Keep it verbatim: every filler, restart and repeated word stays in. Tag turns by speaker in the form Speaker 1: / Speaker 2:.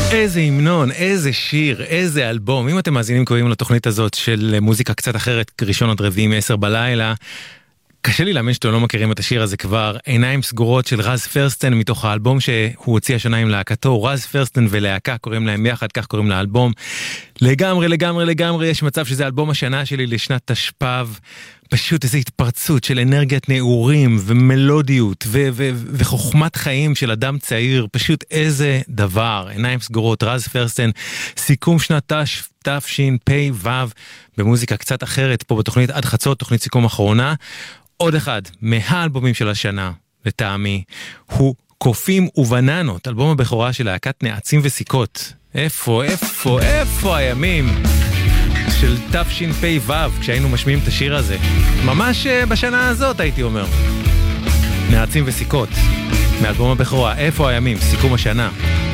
Speaker 1: איזה המנון, איזה שיר, איזה אלבום. אם אתם מאזינים קוראים לתוכנית הזאת של מוזיקה קצת אחרת, ראשון עד רביעי מ-עשר בלילה, קשה לי להאמין שאתם לא מכירים את השיר הזה כבר. עיניים סגורות של רז פרסטן, מתוך האלבום שהוא הוציא השנה עם להקתו. רז פרסטן ולהקה קוראים להם יחד, כך קוראים לאלבום. לגמרי, לגמרי, לגמרי, יש מצב שזה אלבום השנה שלי לשנת תשפ"ב. פשוט איזו התפרצות של אנרגיית נעורים ומלודיות ו- ו- וחוכמת חיים של אדם צעיר. פשוט איזה דבר. עיניים סגורות, רז פרסטן, סיכום שנת תשפ"ו במוזיקה קצת אחרת פה בתוכנית עד חצות, תוכנית סיכום אחרונה. עוד אחד מהאלבומים של השנה, לטעמי, הוא קופים ובננות, אלבום הבכורה של להקת נעצים וסיכות. איפה, איפה, איפה הימים של תשפ"ו, כשהיינו משמיעים את השיר הזה? ממש בשנה הזאת הייתי אומר. נעצים וסיכות, מאלבום הבכורה, איפה הימים, סיכום השנה.